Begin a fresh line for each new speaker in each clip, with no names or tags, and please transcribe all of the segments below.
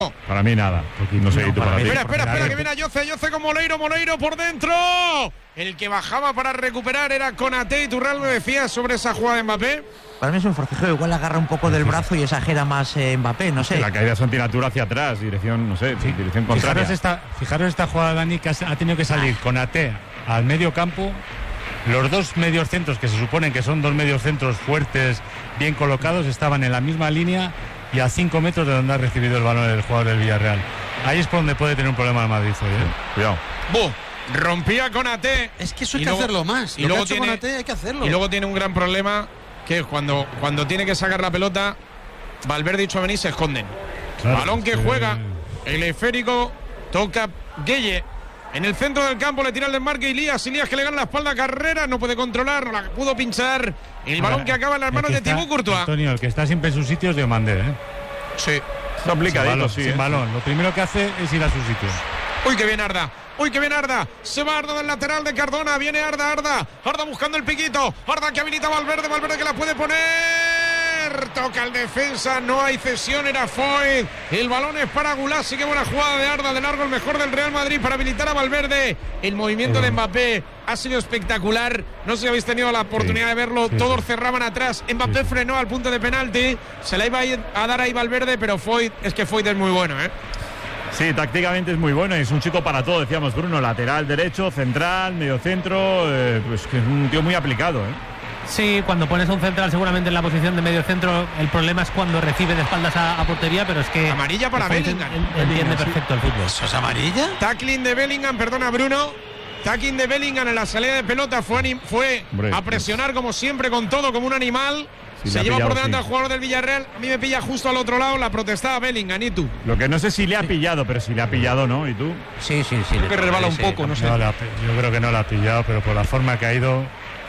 Para mí nada. No sé, tú para ti.
Espera, que viene Ayoce con Moleiro por dentro. El que bajaba para recuperar era Konaté. Y Turral me decía sobre esa jugada de Mbappé.
Para mí es un forcejeo, igual agarra un poco del brazo y exagera más Mbappé, no sé.
La caída es antinatura hacia atrás, dirección, no sé, dirección contraria.
Fijaros esta jugada, Dani, que ha tenido que salir Konaté al medio campo. Los dos mediocentros, que se suponen que son dos mediocentros fuertes, bien colocados, estaban en la misma línea y a 5 metros de donde ha recibido el balón el jugador del Villarreal. Ahí es por donde puede tener un problema el Madrid hoy,
Cuidado.
Rompía Konaté.
Es que eso hay que hacerlo más.
Y luego
Konaté hay que hacerlo.
Y luego tiene un gran problema, que es cuando tiene que sacar la pelota, Valverde y Tchouaméni se esconden. Claro, balón que juega, el esférico, toca Gueye. En el centro del campo le tira el desmarque Ilías que le gana la espalda a Carrera, no puede controlar, no la pudo pinchar. El balón que acaba en las manos de Thibaut Courtois.
Antonio, el que está siempre en sus sitios de Diomandé,
Sí.
Está complicadito,
sin balón. Lo primero que hace es ir a sus sitios.
Uy, que bien Arda. Se va Arda del lateral de Cardona. Viene Arda buscando el piquito. Arda que habilita a Valverde que la puede poner. Toca el defensa, no hay cesión, era Foyt. El balón es para Gulasi. Qué buena jugada de Arda, de largo el mejor del Real Madrid para habilitar a Valverde. El movimiento de Mbappé ha sido espectacular. No sé si habéis tenido la oportunidad de verlo. Todos cerraban atrás. Mbappé frenó al punto de penalti. Se la iba a dar ahí Valverde, pero Foyt es muy bueno,
Sí, tácticamente es muy bueno y es un chico para todo, decíamos Bruno, lateral derecho, central, medio centro, pues que es un tío muy aplicado,
Sí, cuando pones a un central seguramente en la posición de medio centro, el problema es cuando recibe de espaldas a portería, pero es que
amarilla para Bellingham.
Entiende perfecto el fútbol.
¿Eso es amarilla?
Tackling de Bellingham, perdona Bruno. Tackling de Bellingham en la salida de pelota fue a presionar como siempre con todo, como un animal. Se lleva por delante al jugador del Villarreal. A mí me pilla justo al otro lado. La protestaba Bellingham. ¿Y tú?
Lo que no sé si le ha pillado, pero si le ha pillado, ¿no? ¿Y tú?
Sí.
Creo que resbala un poco, no sé.
Yo creo que no la ha pillado, pero por la forma que ha ido.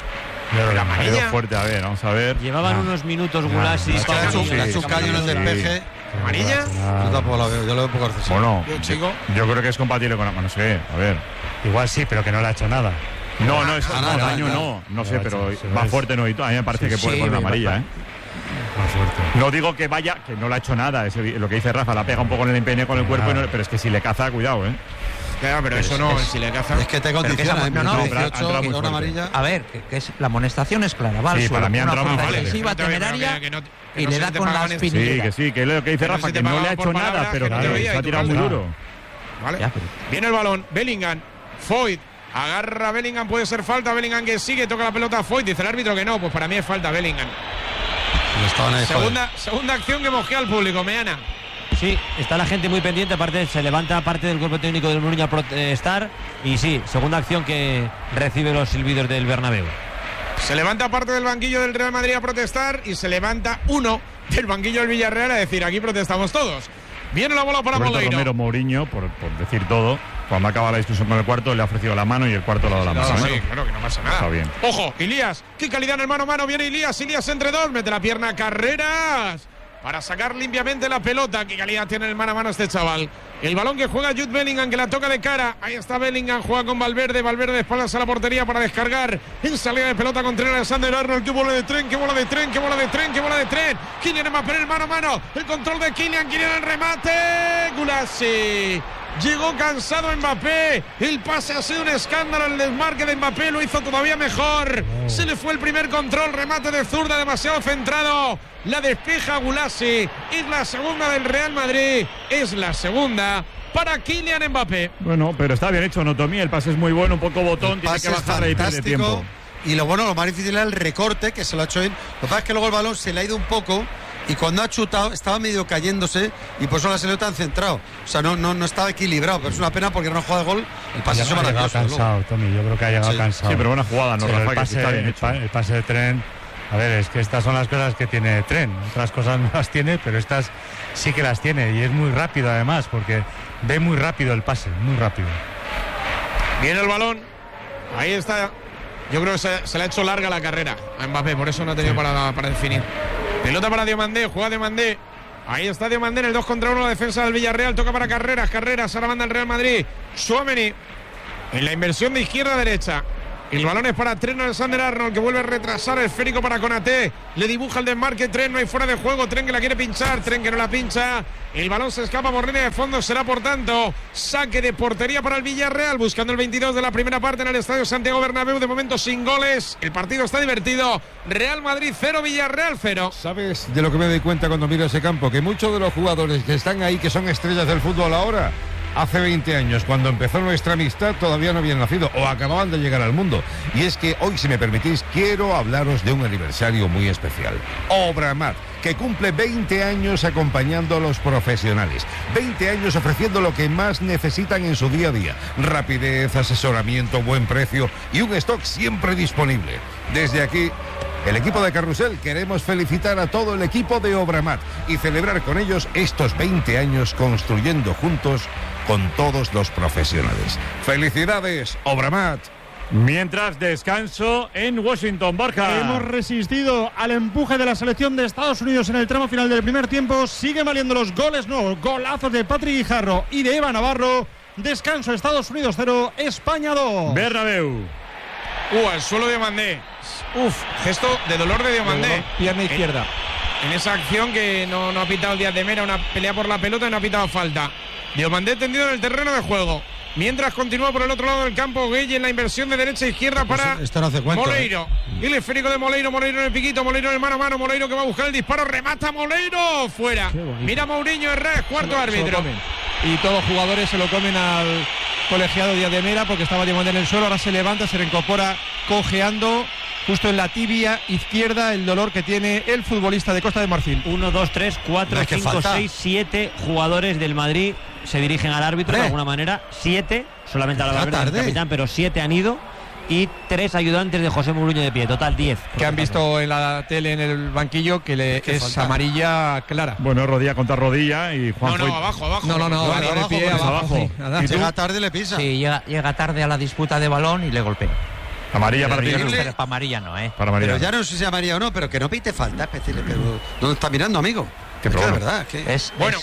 Ha ido fuerte, a ver, vamos a ver.
Llevaban unos minutos Gulasi.
La chucaño en el despeje.
¿Amarilla?
Yo tampoco la veo, yo lo veo poco accesible.
Bueno, yo creo que es compatible con... No sé, a ver.
Igual sí, pero que no le ha hecho nada.
No, daño no sé, pero va fuerte, no. Y a mí me parece que puede poner la amarilla, No digo que vaya, que no le ha hecho nada. Lo que dice Rafa, la pega un poco en el empeine con el cuerpo, pero es que si le caza, cuidado,
pero eso no, si le caza.
Es que te condiciona.
Una amarilla. A ver, que es, la amonestación es clara. Va al suelo,
para mí ha entrado muy
agresiva, temeraria, y le da con la espinilla.
Sí, que es lo que dice Rafa, que no le ha hecho nada, pero se ha tirado muy duro.
Viene el balón, Bellingham, Foyt. Agarra a Bellingham, puede ser falta. Bellingham que sigue, toca la pelota a Foyt. Dice el árbitro que no, pues para mí es falta Bellingham. Segunda acción que mosquea al público, Meana.
Sí, está la gente muy pendiente, aparte se levanta parte del cuerpo técnico del Mourinho a protestar. Y sí, segunda acción que recibe los silbidos del Bernabéu.
Se levanta parte del banquillo del Real Madrid a protestar y se levanta uno del banquillo del Villarreal a decir aquí protestamos todos. Viene la bola para Moleiro.
Romero Mourinho, por decir todo, cuando acaba la discusión con el cuarto, le ha ofrecido la mano y el cuarto le ha dado la mano.
Sí, claro que no pasa nada.
Está bien.
Ojo, Ilías, qué calidad en el mano a mano. Viene Ilías entre dos, mete la pierna, Carreras, para sacar limpiamente la pelota. Qué calidad tiene el mano a mano este chaval. El balón que juega Jude Bellingham, que la toca de cara. Ahí está Bellingham, juega con Valverde de espaldas a la portería para descargar. En salida de pelota con Alexander-Arnold. Qué bola de tren. Kylian Mbappé, el mano a mano. El control de Kylian el remate. Gulasi. Llegó cansado Mbappé. El pase ha sido un escándalo. El desmarque de Mbappé lo hizo todavía mejor. Se le fue el primer control. Remate de zurda demasiado centrado. La despeja Gulasi. Es la segunda del Real Madrid. Es la segunda para Kylian Mbappé.
Bueno, pero está bien hecho, Notomí. El pase es muy bueno, un poco botón. Tiene que bajar y pierde tiempo.
Y lo más difícil era el recorte, que se lo ha hecho él. Lo que pasa es que luego el balón se le ha ido un poco. Y cuando ha chutado estaba medio cayéndose y por eso la salió tan centrado. O sea, no estaba equilibrado, pero es una pena porque era una jugada de gol. El pase se
ha llegado cansado, Tommy. Yo creo que ha llegado cansado.
Sí, pero buena jugada, ¿no, Rafa?
El pase de tren. A ver, es que estas son las cosas que tiene Tren. Otras cosas no las tiene, pero estas sí que las tiene. Y es muy rápido además, porque ve muy rápido el pase, muy rápido.
Viene el balón. Ahí está. Yo creo que se le ha hecho larga la carrera a Mbappé, por eso no ha tenido para definir. Pelota para Diomandé, juega Diomandé. Ahí está Diomandé en el 2 contra 1, la defensa del Villarreal. Toca para Carreras, ahora manda el Real Madrid. Tchouaméni en la inversión de izquierda a derecha. El balón es para Trent Alexander-Arnold, que vuelve a retrasar el esférico para Konaté. Le dibuja el desmarque Trent, no hay fuera de juego. Trent que la quiere pinchar, Trent que no la pincha. El balón se escapa por línea de fondo. Será, por tanto, saque de portería para el Villarreal, buscando el 22 de la primera parte en el Estadio Santiago Bernabéu. De momento sin goles. El partido está divertido. Real Madrid 0, Villarreal 0.
¿Sabes de lo que me doy cuenta cuando miro ese campo? Que muchos de los jugadores que están ahí, que son estrellas del fútbol ahora, hace 20 años, cuando empezó nuestra amistad, todavía no habían nacido o acababan de llegar al mundo. Y es que hoy, si me permitís, quiero hablaros de un aniversario muy especial. Obramat, que cumple 20 años acompañando a los profesionales. 20 años ofreciendo lo que más necesitan en su día a día. Rapidez, asesoramiento, buen precio y un stock siempre disponible. Desde aquí, el equipo de Carrusel, queremos felicitar a todo el equipo de Obramat y celebrar con ellos estos 20 años construyendo juntos con todos los profesionales. ¡Felicidades, Obramat!
Mientras, descanso en Washington, Borja.
Hemos resistido al empuje de la selección de Estados Unidos en el tramo final del primer tiempo. Siguen valiendo los goles, no, golazos de Patrick Guijarro y de Eva Navarro. Descanso, Estados Unidos 0, España 2.
Bernabéu.
Al suelo de Diomandé. Gesto de dolor de Diomandé.
Pierna izquierda.
En esa acción que no ha pitado el Díaz de Mera, una pelea por la pelota y no ha pitado falta. Diomandé tendido en el terreno de juego. Mientras continúa por el otro lado del campo Gueye en la inversión de derecha a izquierda para Moleiro. Y el esférico de Moleiro en el piquito, Moleiro en el mano a mano, Moleiro que va a buscar el disparo, remata Moleiro, fuera. Mira Mourinho Herrera, cuarto árbitro.
Y todos los jugadores se lo comen al colegiado Díaz de Mera porque estaba Diomandé en el suelo, ahora se levanta, se reincorpora cojeando justo en la tibia izquierda, el dolor que tiene el futbolista de Costa de Marfil.
1, 2, 3, 4, 5, 6, 7 jugadores del Madrid se dirigen al árbitro de alguna manera. 7, solamente a la Valverde, el capitán, pero 7 han ido. Y 3 ayudantes de José Mourinho de pie, total 10.
Que han visto en la tele en el banquillo que es amarilla clara.
Bueno, rodilla contra rodilla y Juan
abajo.
Abajo.
Llega tarde y le pisa.
Sí, llega tarde a la disputa de balón y le golpea.
Amarilla para ti.
Para amarilla no,
Para amarilla.
Pero ya no sé si amarilla o no, pero que no pite falta, especial. Pero ¿dónde está mirando, amigo?
Qué
es que de verdad, que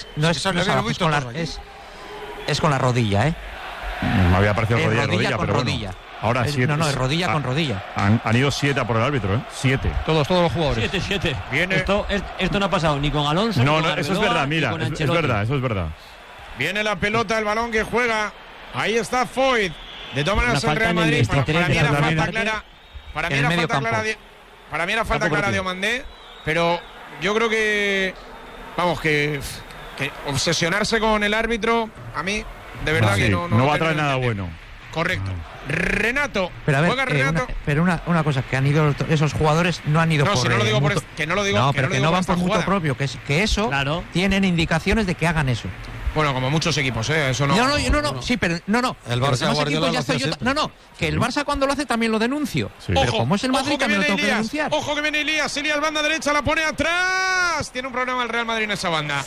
es con la rodilla, ¿eh?
Me había parecido rodilla,
con
pero
rodilla.
Bueno. Ahora 7.
No, es rodilla con rodilla.
Han ido 7 a por el árbitro, ¿eh? 7.
Todos los jugadores.
7.
Viene.
Esto no ha pasado ni con Alonso.
No,
ni con
eso es verdad, mira. Es verdad, eso es verdad.
Viene la pelota, el balón que juega. Ahí está Foyt. De todas maneras, el Real Madrid. Para mí era falta clara. Para mí era falta clara de Diomandé. Pero yo creo que. Vamos, que obsesionarse con el árbitro, a mí, de verdad que no
va a traer nada bueno.
Correcto. Renato.
Pero a ver,
juega Renato.
Una cosa, que han ido esos jugadores, no han ido por...
No, que no lo digo.
No, pero que no van por mutuo propio, que eso, claro, tienen indicaciones de que hagan eso.
Bueno, como muchos equipos, eso no.
No, sí, pero no.
El Barça Guardiola
ya estoy yo. Que el Barça cuando lo hace también lo denuncio. Sí. Pero como es el Madrid también lo tengo que denunciar.
Ojo que viene Elías, al banda derecha, la pone atrás. Tiene un problema el Real Madrid en esa banda.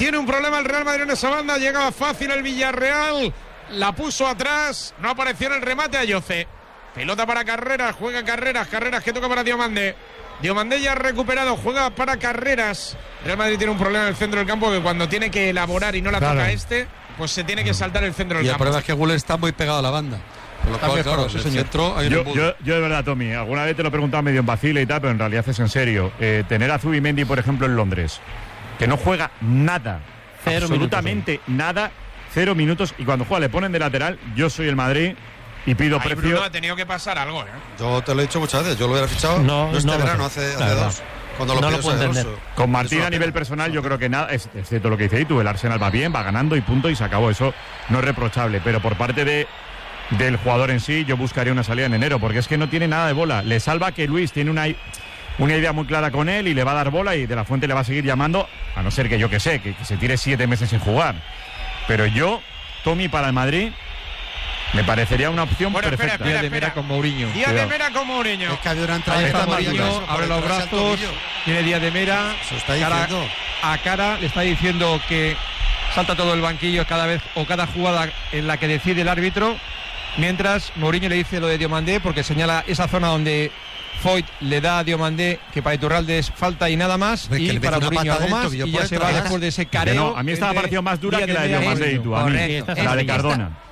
Llegaba fácil el Villarreal. La puso atrás, no apareció en el remate a Yoce. Pelota para Carreras, juega Carreras que toca para Diomandé. Diomandé ya ha recuperado, juega para Carreras. Real Madrid tiene un problema en el centro del campo que cuando tiene que elaborar y no la toca pues se tiene que saltar el centro del campo.
Y la prueba es que Güler está muy pegado a la banda. Por lo cual, claro, el centro hay
yo de verdad, Tommy, alguna vez te lo he preguntado medio en vacile y tal, pero en realidad es en serio. Tener a Zubimendi, por ejemplo, en Londres, que no juega nada, absolutamente nada, 0 minutos, y cuando juega le ponen de lateral. Yo soy el Madrid y pido precio.
Bruno, ha tenido que pasar algo,
Yo te lo he dicho muchas veces, yo lo hubiera fichado verano, hace 2. Cuando lo puedo entender.
Con Martín a nivel personal yo creo que nada, excepto lo que dice tú, el Arsenal va bien, va ganando y punto, y se acabó. Eso no es reprochable, pero por parte del jugador en sí yo buscaría una salida en enero, porque es que no tiene nada de bola. Le salva que Luis tiene una idea muy clara con él y le va a dar bola, y De La Fuente le va a seguir llamando, a no ser que que se tire 7 meses sin jugar. Pero Tommy, para el Madrid me parecería una opción perfecta.
Díaz de Mera con Mourinho.
Es
que había una entrada.
Ahí está Mourinho, abre los brazos, tiene Díaz de Mera, cara, le está diciendo que salta todo el banquillo cada vez o cada jugada en la que decide el árbitro, mientras Mourinho le dice lo de Diomandé, porque señala esa zona donde Foyt le da a Diomandé que para Iturralde es falta y nada más, y para Mourinho algo más, y ya se va después de ese careo.
A mí estaba parecido más dura que la de Diomandé y tú, a mí, la de Cardona.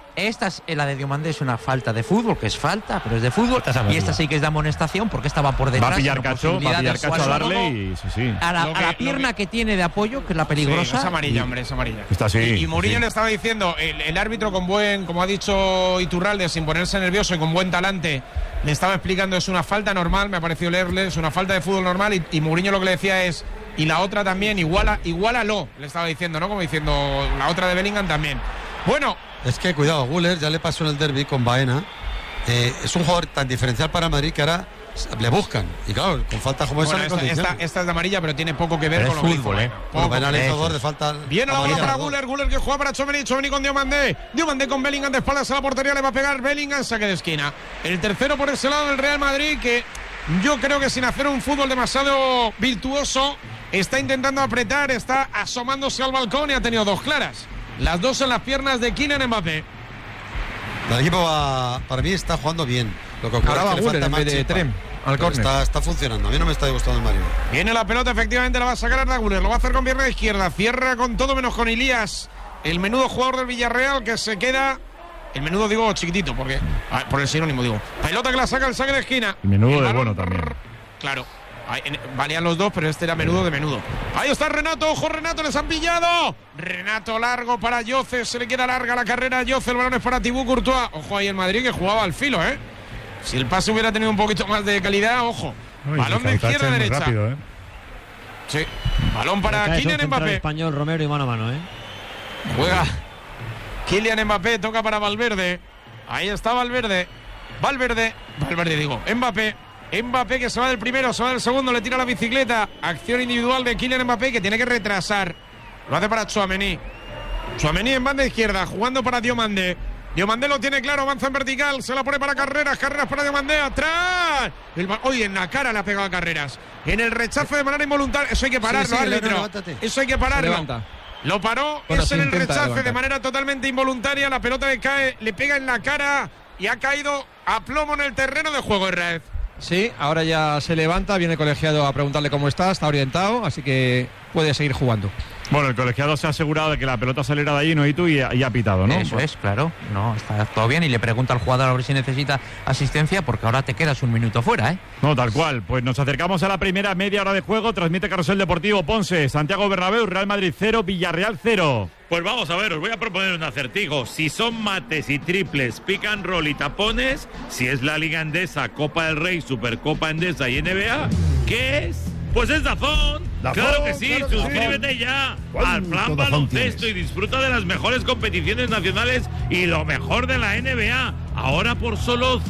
La de Diomandé es una falta de fútbol, que es falta, pero es de fútbol. Y esta sí que es de amonestación porque estaba por detrás.
Va a pillar Cacho a darle y sí.
A la pierna que tiene de apoyo, que es la peligrosa.
Sí, es amarilla, hombre, es amarilla.
Está así.
Y Mourinho le estaba diciendo, el árbitro con buen, como ha dicho Iturralde, sin ponerse nervioso y con buen talante, le estaba explicando, es una falta normal, me ha parecido leerle, es una falta de fútbol normal. Y Mourinho lo que le decía es, y la otra también, igualalo, le estaba diciendo, ¿no? Como diciendo, la otra de Bellingham también. Bueno.
Es que, cuidado, Güler ya le pasó en el derbi con Baena. Es un jugador tan diferencial para Madrid que ahora le buscan. Y claro, con falta como esa.
Esta es de amarilla, pero tiene poco que ver con
el fútbol, ¿eh?
Baena le hizo dos de falta.
Viene la bola para Güler que juega para Tchouaméni con Diomandé con Bellingham de espaldas a la portería, le va a pegar Bellingham, saque de esquina. El tercero por ese lado del Real Madrid, que yo creo que sin hacer un fútbol demasiado virtuoso, está intentando apretar, está asomándose al balcón y ha tenido dos claras. Las dos en las piernas de Kylian Mbappé.
El equipo para mí está jugando bien. Lo que ocurre es que le falta más
Trem al córner.
Está funcionando. A mí no me está gustando el Mario.
Viene la pelota, efectivamente la va a sacar Arda Güler. Lo va a hacer con pierna izquierda. Cierra con todo menos con Ilías, el menudo jugador del Villarreal, que se queda. El menudo digo chiquitito, porque por el sinónimo digo. Pelota que la saca el saque de esquina.
El menudo de bueno también.
Claro. Valían los dos, pero este era menudo de menudo. Ahí está Renato, ojo Renato, les han pillado. Renato largo para Yoce, se le queda larga la carrera a Yoce, el balón es para Thibaut Courtois. Ojo ahí el Madrid que jugaba al filo, ¿eh? Si el pase hubiera tenido un poquito más de calidad, ojo. Balón de izquierda a derecha.
Rápido, ¿eh?
Sí, balón para Kylian Mbappé.
Español Romero y mano a mano, ¿eh?
Juega Kylian Mbappé, toca para Valverde. Ahí está Valverde digo, Mbappé que se va del primero, se va del segundo, le tira la bicicleta. Acción individual de Kylian Mbappé que tiene que retrasar. Lo hace para Tchouaméni en banda izquierda, jugando para Diomandé. Diomandé lo tiene claro, avanza en vertical, se la pone para Carreras para Diomandé, atrás. Oye, en la cara le ha pegado a Carreras. En el rechazo de manera involuntaria, eso hay que pararlo, árbitro. Eso hay que pararlo. Lo paró, es en el rechace de manera totalmente involuntaria. La pelota le cae, le pega en la cara y ha caído a plomo en el terreno de juego, Herrera.
Sí, ahora ya se levanta, viene el colegiado a preguntarle cómo está orientado, así que puede seguir jugando.
Bueno, el colegiado se ha asegurado de que la pelota saliera de allí, ¿no? Y ha pitado, ¿no?
Eso es, claro. No, está todo bien y le pregunta al jugador a ver si necesita asistencia porque ahora te quedas un minuto fuera, ¿eh?
No, tal cual. Pues nos acercamos a la primera media hora de juego. Transmite Carrusel Deportivo Ponce, Santiago Bernabéu, Real Madrid 0, Villarreal 0.
Pues vamos a ver, os voy a proponer un acertijo. Si son mates y triples, pick and roll y tapones, si es la Liga Endesa, Copa del Rey, Supercopa Endesa y NBA, ¿qué es? Pues es DAZN. Claro que sí, claro, suscríbete ya al plan baloncesto y disfruta de las mejores competiciones nacionales y lo mejor de la NBA. Ahora por solo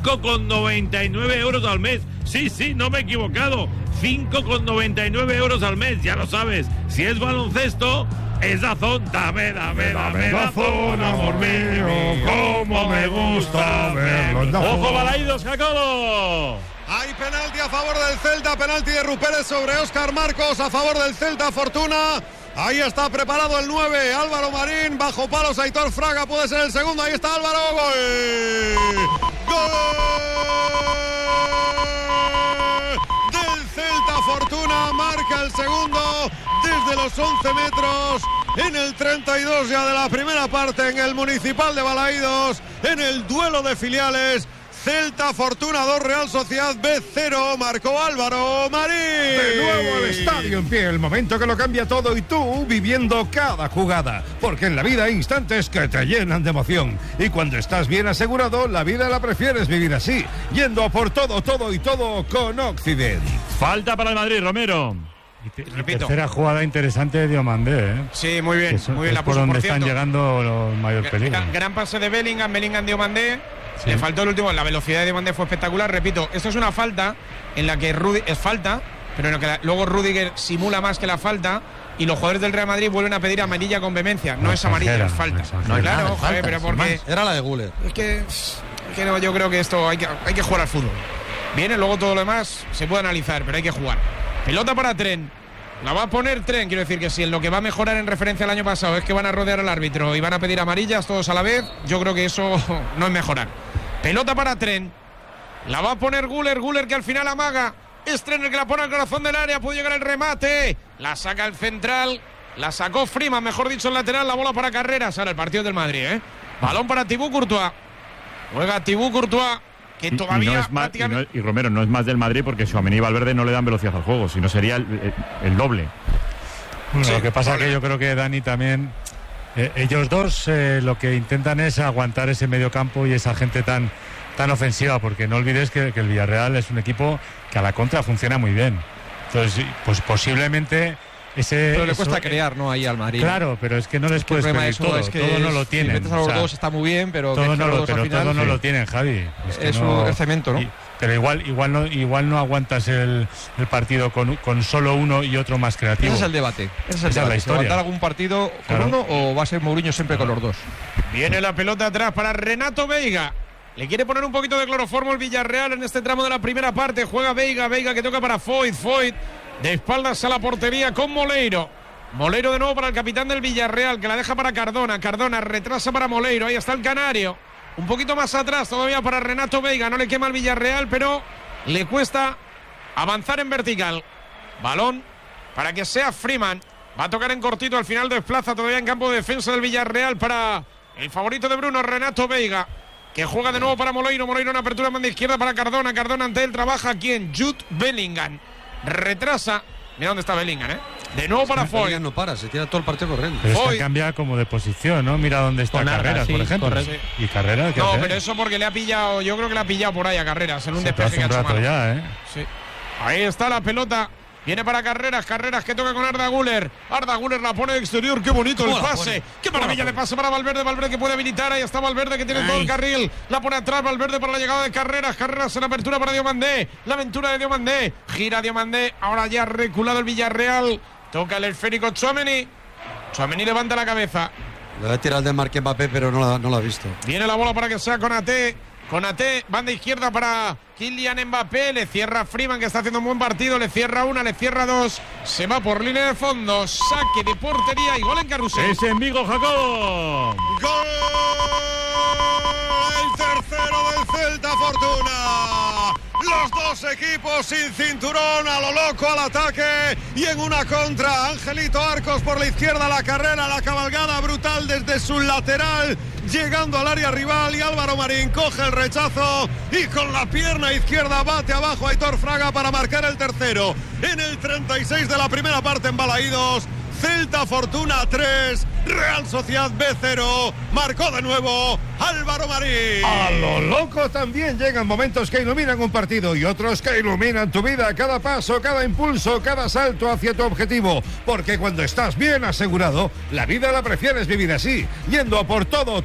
5,99 euros al mes. Sí, no me he equivocado. 5,99 euros al mes, ya lo sabes. Si es baloncesto, es DAZN. Dame DAZN, amor mío, como me gusta verlo.
¡Ojo, Balaídos, Jacobo!
Hay penalti a favor del Celta, penalti de Rupérez sobre Óscar Marcos, a favor del Celta, Fortuna. Ahí está preparado el 9, Álvaro Marín, bajo palos Aitor Fraga, puede ser el segundo, ahí está Álvaro, ¡gol! ¡Gol! Del Celta, Fortuna marca el segundo desde los 11 metros, en el 32 ya de la primera parte, en el Municipal de Balaídos, en el duelo de filiales. Celta Fortuna 2, Real Sociedad B 0, marcó Álvaro Marín.
De nuevo el estadio en pie, el momento que lo cambia todo y tú viviendo cada jugada. Porque en la vida hay instantes que te llenan de emoción. Y cuando estás bien asegurado, la vida la prefieres vivir así, yendo a por todo con Occident.
Falta para el Madrid, Romero.
Repito. Tercera jugada interesante de Diomandé, ¿eh?
Sí, muy bien, muy bien la
puso, por donde están llegando los mayores peligros.
Gran pase de Bellingham Diomandé. Sí. Le faltó el último, la velocidad de Diomandé fue espectacular. Repito, esto es una falta en la que es falta, pero en la que luego Rüdiger simula más que la falta y los jugadores del Real Madrid vuelven a pedir amarilla con vehemencia. No es amarilla, es falta. No, claro, ojo, pero porque
era la de Güler.
Es que no, yo creo que esto hay que jugar al fútbol. Viene, luego todo lo demás se puede analizar, pero hay que jugar. Pelota para Tren. La va a poner Tren, quiero decir que si en lo que va a mejorar en referencia al año pasado es que van a rodear al árbitro y van a pedir amarillas todos a la vez, yo creo que eso no es mejorar. Pelota para Tren. La va a poner Güler que al final amaga. Es Tren el que la pone al corazón del área, puede llegar el remate. La saca el central, la sacó Freeman, mejor dicho el lateral, la bola para Carreras. Ahora el partido del Madrid, Balón para Thibaut Courtois. Juega Thibaut Courtois, que todavía...
Y Romero, no es más del Madrid porque Tchouaméni y Valverde no le dan velocidad al juego, sino sería el doble.
Bueno, lo que pasa es que yo creo que Dani también... ellos dos lo que intentan es aguantar ese medio campo y esa gente tan ofensiva, porque no olvides que el Villarreal es un equipo que a la contra funciona muy bien. Entonces, pues posiblemente
pero le cuesta crear, ¿no? Ahí al Madrid.
Claro, pero es que no les puedes pedir todo. Todo no lo tienen.
Si metes a los dos está muy bien, pero
todo no lo tienen, Javi.
Es el cemento, ¿no?
Pero igual no aguantas el partido con solo uno y otro más creativo.
Ese es el debate. Esa es la historia. ¿Aguantar algún partido con uno o va a ser Mourinho siempre con los dos?
Viene la pelota atrás para Renato Veiga. Le quiere poner un poquito de cloroformo el Villarreal en este tramo de la primera parte. Juega Veiga que toca para Foyt de espaldas a la portería con Moleiro. Moleiro de nuevo para el capitán del Villarreal, que la deja para Cardona. Cardona retrasa para Moleiro. Ahí está el canario. Un poquito más atrás todavía para Renato Veiga. No le quema el Villarreal, pero le cuesta avanzar en vertical. Balón para que sea Freeman. Va a tocar en cortito, al final desplaza todavía en campo de defensa del Villarreal para el favorito de Bruno, Renato Veiga, que juega de nuevo para Moleiro. Moleiro en apertura banda izquierda para Cardona. Cardona ante él trabaja quien, Jude Bellingham. Retrasa. Mira dónde está Bellingham, De nuevo para Foyt.
No para, se tira todo el partido corriendo.
Pero es que cambia como de posición, ¿no? Mira dónde está Carreras, por ejemplo. Sí. Y Carreras,
no, pero eso porque le ha pillado, yo creo que le ha pillado por ahí a Carreras en un despeje que ha hecho mal. Sí. Ahí está la pelota. Viene para Carreras que toca con Arda Güler. Arda Güler la pone de exterior, qué bonito el pase. Qué maravilla de pase para Valverde que puede habilitar. Ahí está Valverde que tiene todo el carril. La pone atrás Valverde para la llegada de Carreras en apertura para Diomandé. La aventura de Diomandé. Gira Diomandé. Ahora ya ha reculado el Villarreal. Toca el esférico Tchouaméni. Tchouaméni levanta la cabeza.
Le va a tirar el de Marque Mbappé, pero no la ha visto.
Viene la bola para que sea Konaté. Konaté, banda izquierda para Kylian Mbappé. Le cierra Freeman, que está haciendo un buen partido. Le cierra una, le cierra dos. Se va por línea de fondo. Saque de portería y gol en Carrusel.
Es en Vigo, Jacob.
¡Gol! El tercero del Celta Fortuna. Los dos equipos sin cinturón, a lo loco al ataque y en una contra. Angelito Arcos por la izquierda, la carrera, la cabalgada brutal desde su lateral, llegando al área rival, y Álvaro Marín coge el rechazo y con la pierna izquierda bate abajo a Aitor Fraga para marcar el tercero. En el 36 de la primera parte en Balaídos, Celta Fortuna 3, Real Sociedad B0, marcó de nuevo Álvaro Marín.
A lo loco también llegan momentos que iluminan un partido y otros que iluminan tu vida, cada paso, cada impulso, cada salto hacia tu objetivo, porque cuando estás bien asegurado, la vida la prefieres vivir así, yendo a por todo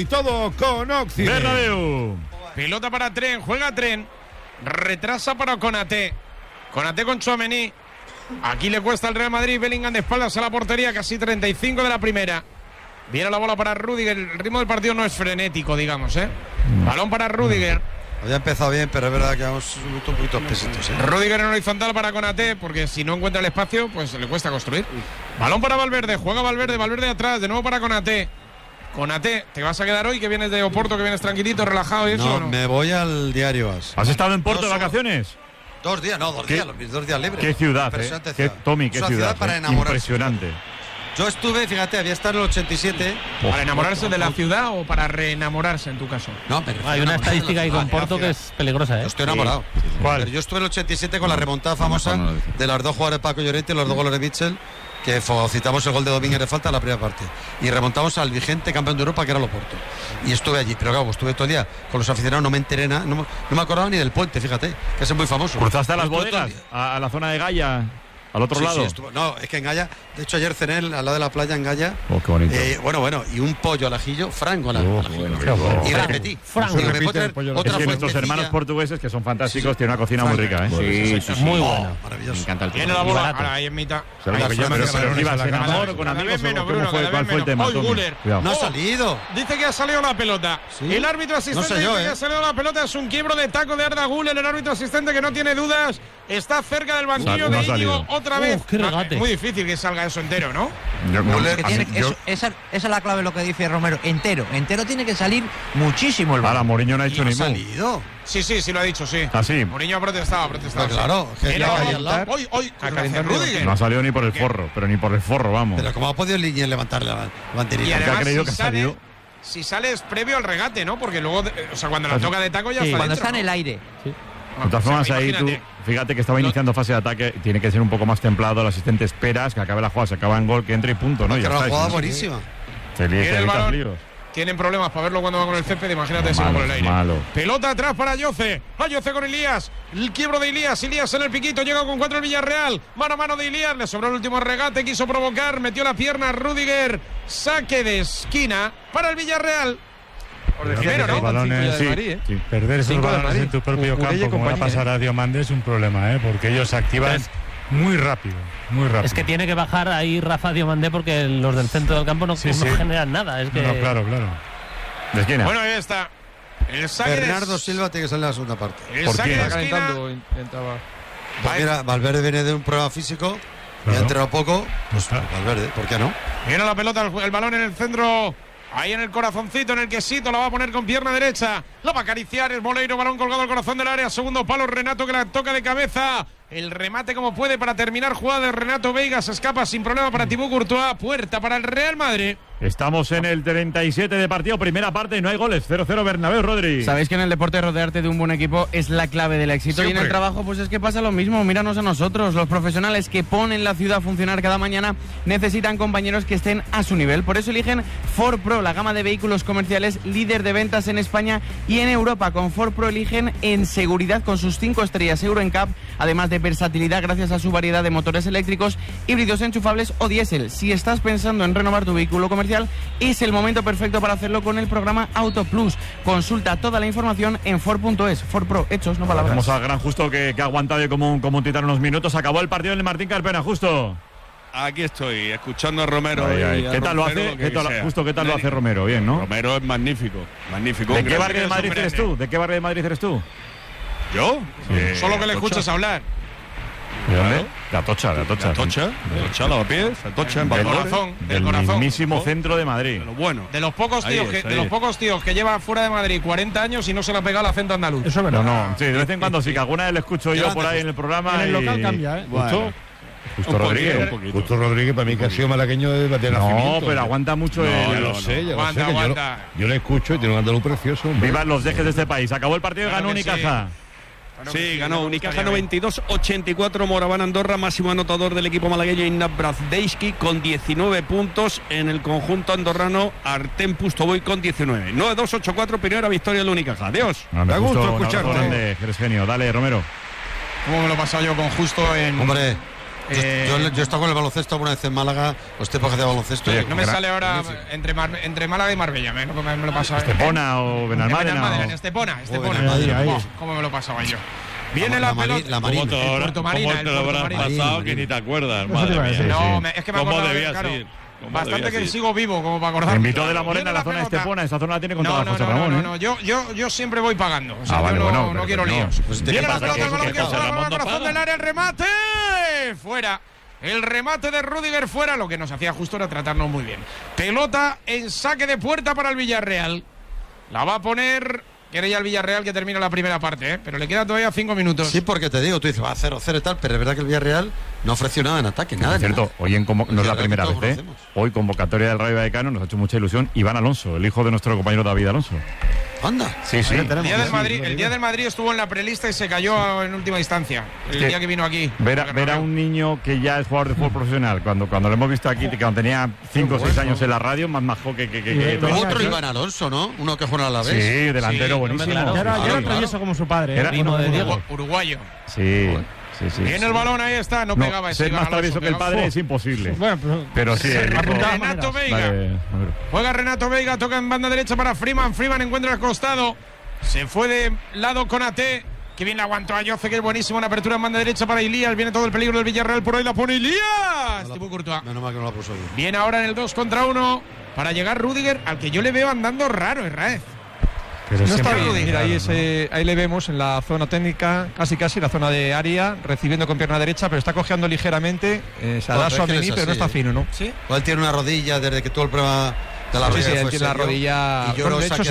con Occident.
Bernabéu.
Pelota para Tren, juega Tren, retrasa para Konaté con Tchouaméni. Aquí le cuesta al Real Madrid. Bellingham de espaldas a la portería, casi 35 de la primera. Viene la bola para Rüdiger. El ritmo del partido no es frenético, digamos, Balón para Rüdiger.
Había empezado bien, pero es verdad que vamos un poquito pesitos,
Rüdiger en horizontal para Konaté, porque si no encuentra el espacio, pues le cuesta construir. Balón para Valverde, juega Valverde atrás, de nuevo para Konaté. Konaté, ¿te vas a quedar hoy que vienes de Oporto, que vienes tranquilito, relajado y eso?
No, me voy al diario AS.
¿Has estado en Porto de vacaciones?
2 días, no, 2 días, los 2 días libres.
Qué ciudad, Qué, Tommy, qué ciudad.
Para enamorarse.
Impresionante.
Yo estuve, fíjate, había estado en el 87.
¿Para enamorarse de la ciudad o para reenamorarse en tu caso?
No, pero
hay una estadística ahí con Porto que es peligrosa,
Yo estoy enamorado.
Sí. ¿Cuál?
Pero yo estuve en el 87 con la remontada famosa de las 2 jugadores de Paco Llorente y los 2 goles de Mitchell, que citamos el gol de Domínguez de falta en la primera parte. Y remontamos al vigente campeón de Europa, que era el Oporto. Y estuve allí, pero claro, estuve todo el día con los aficionados, no me enteré nada, no me acordaba ni del puente, fíjate, que es muy famoso.
¿Cruzaste a las bodegas? ¿A la zona de Gaya? ¿Al otro lado?
Sí, no, es que en Gaya, de hecho ayer cené al lado de la playa en Gaya.
Oh, qué bonito.
Bueno, y un pollo al ajillo, frango al ajillo. Y repetí.
Frango.
Es que nuestros hermanos portugueses, que son fantásticos, tienen una cocina muy rica,
Sí, muy buena.
Maravilloso.
Me encanta el
Tiene la bola, ahora ahí en mitad.
Pero ¿se enamoró con amigos o cuál fue el tema?
No ha salido.
Dice que ha salido la pelota. El árbitro asistente dice que ha salido la pelota. Es un quiebro de taco de Arda Güler. El árbitro asistente, que no tiene dudas, está cerca del banquillo de Íñigo otra vez.
Qué regate.
Muy difícil que salga eso entero, ¿no?
Esa es la clave, lo que dice Romero. Entero tiene que salir muchísimo el balón.
Ahora Mourinho no ha hecho
¿No ha
ningún.
salido?
Sí, lo ha dicho, sí.
¿Ah, sí?
Mourinho ha protestado.
Claro, que
Hoy Rüdiger.
No ha salido ni por el forro, pero ni por el forro, vamos.
Pero ¿cómo ha podido Liñez levantar la banderilla?
Porque ha creído que ha salido.
si sales previo al regate, ¿no? Porque luego, o sea, cuando la toca de taco ya está
cuando
dentro,
está en el aire.
De todas formas, ahí tú, fíjate que estaba iniciando fase de ataque, tiene que ser un poco más templado, el asistente esperas que acabe la jugada, se acaba en gol, que entre y punto, ¿no?
Ya está, la jugada buenísima.
Tienen problemas para verlo cuando va con el césped, imagínate si va por el aire. Pelota atrás para Ayoce. Ayoce con Elías. El quiebro de Elías. Elías en el piquito. Llega con 4 el Villarreal. Mano a mano de Elías. Le sobró el último regate. Quiso provocar. Metió la pierna Rüdiger. Saque de esquina para el Villarreal. Por decir, ¿no?
Balones, sí. Perder esos balones en tu propio campo, como va a pasar a Diomande, es un problema, porque ellos se activan muy rápido.
Es que tiene que bajar ahí Rafa Diomande porque los del centro del campo no generan nada. Es que...
No, claro.
¿De esquina?
Bueno, ahí está. El saque
Bernardo Silva tiene que salir en la segunda parte.
El saque de esquina.
Pues mira, Valverde viene de un problema físico. Y ha entrenado poco. Pues Valverde, ¿por qué no?
Viene la pelota, el balón en el centro. Ahí en el corazoncito, en el quesito, la va a poner con pierna derecha. La va a acariciar el Moleiro, balón colgado al corazón del área. Segundo palo, Renato que la toca de cabeza. El remate como puede para terminar jugada de Renato Veiga. Se escapa sin problema para Thibaut Courtois. Puerta para el Real Madrid.
Estamos en el 37 de partido, primera parte, no hay goles. 0-0 Bernabéu, Rodri.
Sabéis que en el deporte rodearte de un buen equipo es la clave del éxito. Siempre. Y en el trabajo pues es que pasa lo mismo. Míranos a nosotros, los profesionales que ponen la ciudad a funcionar cada mañana necesitan compañeros que estén a su nivel. Por eso eligen Ford Pro, la gama de vehículos comerciales líder de ventas en España y en Europa. Con Ford Pro eligen en seguridad con sus 5 estrellas Euro NCAP, además de versatilidad gracias a su variedad de motores eléctricos, híbridos enchufables o diésel. Si estás pensando en renovar tu vehículo comercial, es el momento perfecto para hacerlo con el programa Auto Plus. Consulta toda la información en Ford.es. Ford Pro, hechos, no palabras.
Vamos al gran Justo que ha aguantado como un titán unos minutos. Acabó el partido en el Martín Carpena, Justo.
Aquí estoy, escuchando a Romero.
¿Qué tal lo hace? Justo, ¿qué tal lo hace Romero? Bien, ¿no?
Romero es magnífico.
¿De qué barrio de Madrid eres tú? ¿De qué barrio de Madrid eres tú?
¿Yo?
Solo que le escuchas hablar.
¿De dónde? De Atocha,
Lavapiés, Atocha, en
Valladolid.
Del mismísimo centro de Madrid.
De los pocos tíos que llevan fuera de Madrid 40 años y no se le ha pegado el acento andaluz.
Eso es verdad.
No, sí, de vez en cuando sí, que alguna vez le escucho yo por ahí en el programa.
En el local cambia,
Justo Rodríguez.
Justo Rodríguez para mí que ha sido malagueño de nacimiento.
No, pero aguanta mucho.
Ya lo sé. Yo le escucho y tiene un andaluz precioso.
Vivan los dejes de este país. Acabó el partido y ganó Unicaja.
Sí, ganó Unicaja 92-84, Moraván Andorra, máximo anotador del equipo malagueño Ignat Brazdeski con 19 puntos. En el conjunto andorrano, Artem Pustovoy con 19. 9-2-8-4, primera victoria del Unicaja. Adiós.
Me gusta escucharte.
Eres genio. Dale, Romero.
¿Cómo me lo he pasado yo con Justo en...?
Hombre, yo he estado con el baloncesto alguna vez en Málaga, usted para hacer baloncesto.
No me sale ahora entre Málaga y Marbella, me lo he pasado.
Estepona o Benalmádena.
En Estepona. ¿Cómo me lo pasaba yo? Viene la pelota.
La Marina.
Puerto Marina.
¿Cómo te lo habrás pasado que ni te acuerdas?
No, es que me acuerdo.
¿Cómo debías ir?
Bastante que sigo vivo como para acordarme.
Me invitó de la Morena a la zona de Estepona. Esa zona la tiene controlada José Ramón.
No, yo siempre voy pagando. O sea,
vale,
yo no quiero líos.
Viene
la pelota, el balón que fuera, el corazón del área, el remate. Fuera. El remate de Rüdiger fuera. Lo que nos hacía Justo era tratarnos muy bien. Pelota en saque de puerta para el Villarreal. La va a poner... Quiere ya el Villarreal que termina la primera parte, pero le quedan todavía 5 minutos.
Sí, porque te digo, tú dices, va a 0-0 y tal, pero es verdad que el Villarreal no ofreció nada en ataque, nada.
Es cierto, hoy no es la primera vez, Hoy convocatoria del Rayo Vallecano, nos ha hecho mucha ilusión Iván Alonso, el hijo de nuestro compañero David Alonso.
Anda.
Sí.
El día del Madrid estuvo en la prelista y se cayó en última instancia. El día que vino aquí.
Ver a un niño que ya es jugador de fútbol profesional, cuando lo hemos visto aquí, cuando tenía 5 o 6 años en la radio, más majo que
otro Iván Alonso, ¿no? Uno que juega a la vez.
Sí, delantero buenísimo.
Ya era travieso como su padre.
Era
primo de Diego.
Uruguayo.
Sí.
Viene el balón, ahí está, no pegaba ese.
Ser más travieso que el padre es imposible. Bueno, pero sí.
Renato Veiga. Juega Renato Veiga, toca en banda derecha para Freeman. Freeman encuentra el costado. Se fue de lado con AT. Que bien la aguantó a Ayoce, que es buenísimo. Una apertura en banda derecha para Ilías. Viene todo el peligro del Villarreal. Por ahí la pone Ilías. Thibaut Courtois.
Menos mal que no la puso bien.
Viene ahora en el 2 contra 1 para llegar Rüdiger, al que yo le veo andando raro, Israez.
No está bien. Mira, ahí le vemos en la zona técnica, casi la zona de área, recibiendo con pierna derecha, pero está cojeando ligeramente. Se da su Amení, pero no está fino, ¿no?
Sí.
Él tiene una rodilla desde que tuvo el problema de la rodilla.
Sí, él tiene la rodilla.
Y yo
de hecho,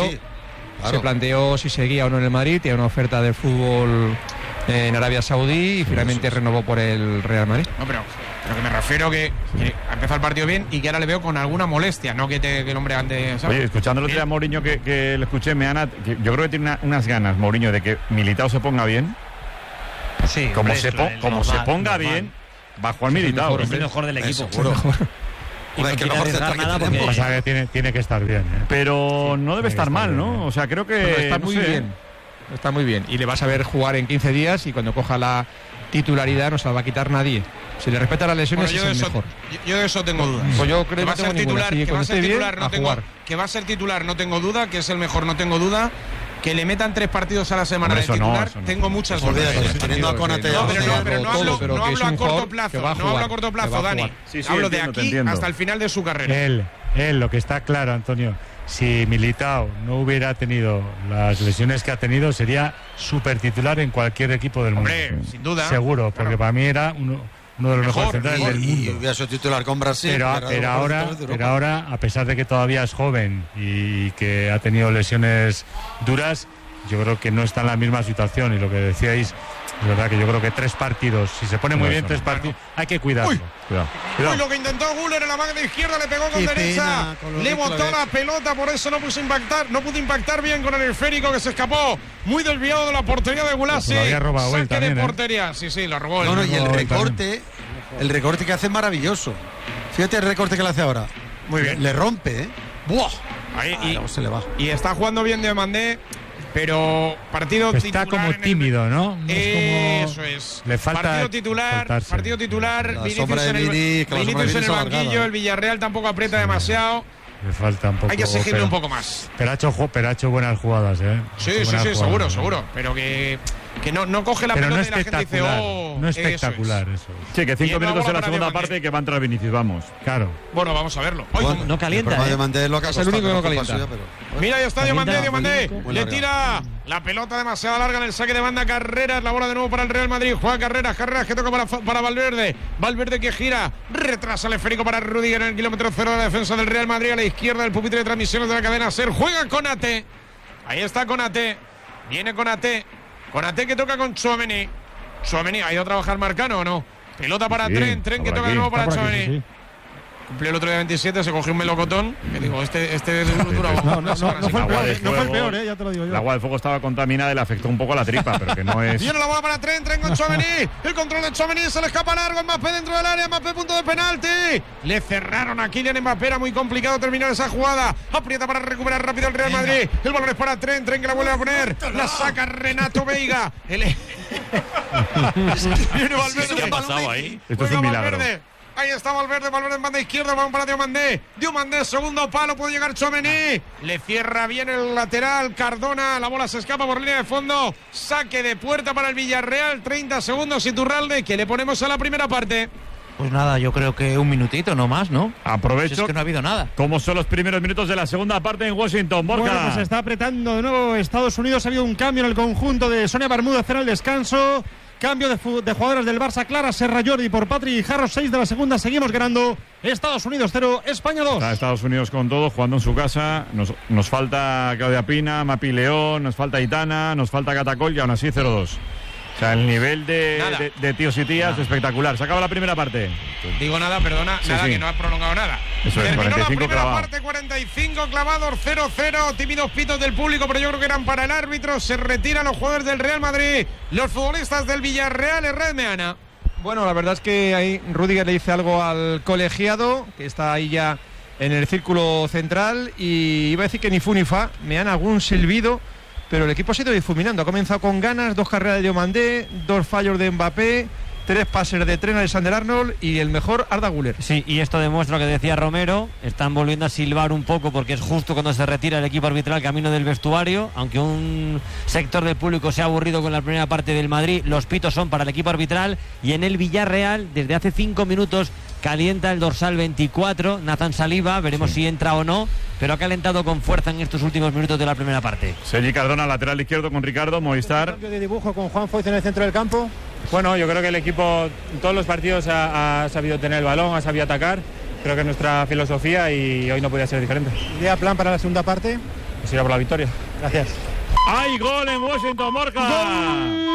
se
planteó si seguía o no en el Madrid. Tiene una oferta de fútbol en Arabia Saudí y finalmente renovó por el Real Madrid.
No, pero Pero que me refiero que ha empezado el partido bien y que ahora le veo con alguna molestia, no que el hombre ande, ¿sabes?
Oye, escuchando el otro día a Mourinho que le escuché, yo creo que tiene unas ganas, Mourinho, de que Militao se ponga bien.
Sí,
como se ponga bien, va a jugar Militao.
Es el mejor del equipo.
Seguro.
Y no quiere arriesgar nada porque...
O sea, que tiene que estar bien.
Pero no debe estar mal, ¿no?
bien.
O sea, creo que...
Está muy bien. Está muy bien. Y le vas a ver jugar en 15 días y cuando coja la titularidad no se la va a quitar nadie. Si le respeta las lesiones es el mejor.
Yo de eso tengo dudas.
Pues yo creo
que va a ser titular,
que va a ser
titular, no tengo duda, que es el mejor, no tengo duda. Que le metan 3 partidos a la semana de titular, tengo muchas dudas.
Teniendo a Konate.
No hablo a corto plazo, no hablo a corto plazo, Dani. Hablo de aquí hasta el final de su carrera.
Él, lo que está claro, Antonio, si Militao no hubiera tenido las lesiones que ha tenido, sería súper titular en cualquier equipo del mundo.
Hombre, sin duda.
Seguro, porque para mí era uno de los mejores centrales del mundo.
Y hubiera sido titular con Brasil.
Pero ahora, a pesar de que todavía es joven y que ha tenido lesiones duras, yo creo que no está en la misma situación. Y lo que decíais, de verdad que yo creo que 3 partidos, si se pone muy bien 3 partidos, hay que cuidarlo.
Uy, lo que intentó Güler en la manga de izquierda, le pegó con derecha, le botó la pelota, por eso no pudo impactar bien con el esférico, que se escapó muy desviado de la portería de Gulasi.
Lo había robado él también,
de portería, sí, lo robó él.
Y el recorte que hace es maravilloso. Fíjate el recorte que le hace ahora.
Muy bien.
Le rompe, ¿eh?
¡Buah!
Se le va.
Y está jugando bien Diomandé, pero partido
pues
titular.
Está como tímido, ¿no?
Eso es.
Le falta
partido titular.
Vinicius en
el banquillo. El Villarreal tampoco aprieta demasiado.
Le falta un poco.
Hay que exigirle un poco más.
Pero ha hecho buenas jugadas, ¿eh?
Sí, seguro. Pero que no coge la pelota y la gente dice,
no espectacular eso.
Sí, que 5 minutos en la segunda parte que va a entrar Vinicius, vamos.
Claro.
Bueno, vamos a verlo.
No calienta.
Es
el único que no calienta.
Mira, ahí está Diomandé. Le tira la pelota demasiado larga en el saque de banda. Carreras, la bola de nuevo para el Real Madrid. Juega Carreras que toca para Valverde. Valverde que gira, retrasa el esférico para Rüdiger en el kilómetro 0 de la defensa del Real Madrid. A la izquierda del pupitre de transmisiones de la cadena SER. Juega Konate. Ahí está Konate. Viene Konate que toca con Tchouaméni. ¿Ha ido a trabajar Marcano o no? Pelota para Tren que toca de nuevo para Tchouaméni. Cumplió el otro día 27, se cogió un melocotón. Que digo, este dura.
No fue el peor, ya te lo digo yo.
El agua del fuego estaba contaminada y le afectó un poco a la tripa, pero que no es.
Viene la bola para Tren con Tchouaméni. El control de Tchouaméni, se le escapa largo. Mbappé dentro del área, Mbappé punto de penalti. Le cerraron a Kylian Mbappé, era muy complicado terminar esa jugada. Aprieta para recuperar rápido el Real Madrid. El balón es para Tren que la vuelve a poner. La saca Renato Veiga. Viene Valverde.
¿Qué ha pasado ahí?
Esto es un milagro.
Ahí está Valverde en banda izquierda, vamos para Diomandé, segundo palo, puede llegar Tchouaméni, le cierra bien el lateral, Cardona, la bola se escapa por línea de fondo, saque de puerta para el Villarreal, 30 segundos Iturralde, que le ponemos a la primera parte.
Pues nada, yo creo que un minutito, no más, ¿no?
Aprovecho.
Si es que no ha habido nada.
¿Cómo son los primeros minutos de la segunda parte en Washington, Borja?
Bueno, pues se está apretando de nuevo Estados Unidos, ha habido un cambio en el conjunto de Sonia Bermúdez en el descanso. Cambio de jugadores del Barça, Clara Serra Jordi por Patri Jarro, 6 de la segunda. Seguimos ganando. Estados Unidos 0, España 2.
Está Estados Unidos con todo, jugando en su casa. Nos falta Claudia Pina, Mapi León, nos falta Itana, nos falta Catacol y aún así 0-2. O sea, el nivel de tíos y tías es espectacular. Se acaba la primera parte.
Digo nada, perdona, sí. Que no ha prolongado nada.
Eso es,
terminó
45
la primera
clavado.
parte, 45 clavados, 0-0. Tímidos pitos del público, pero yo creo que eran para el árbitro. Se retiran los jugadores del Real Madrid. Los futbolistas del Villarreal, Redmeana.
Bueno, la verdad es que ahí Rüdiger le dice algo al colegiado, que está ahí ya en el círculo central. Y iba a decir que ni fu ni fa, me dan algún silbido. Pero el equipo se ha ido difuminando. Ha comenzado con ganas, 2 carreras de Diomandé, 2 fallos de Mbappé, 3 pases de Tren, Alexander Arnold y el mejor Arda Güler.
Sí, y esto demuestra lo que decía Romero. Están volviendo a silbar un poco porque es justo cuando se retira el equipo arbitral camino del vestuario. Aunque un sector del público se ha aburrido con la primera parte del Madrid, los pitos son para el equipo arbitral. Y en el Villarreal, desde hace 5 minutos, calienta el dorsal 24, Nathan Saliba. Veremos si entra o no, pero ha calentado con fuerza en estos últimos minutos de la primera parte.
Sergi Cardona, lateral izquierdo con Ricardo, Movistar.
Cambio de dibujo con Juan Foyt en el centro del campo. Bueno, yo creo que el equipo en todos los partidos ha sabido tener el balón, ha sabido atacar. Creo que es nuestra filosofía y hoy no podía ser diferente. ¿Idea plan para la segunda parte? Pues ir a por la victoria. Gracias.
¡Hay gol en Washington, Borja!
¡Gol